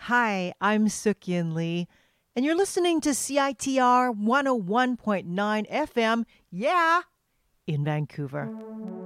Hi, I'm Sukyin Lee, and you're listening to CITR 101.9 FM, yeah, in Vancouver.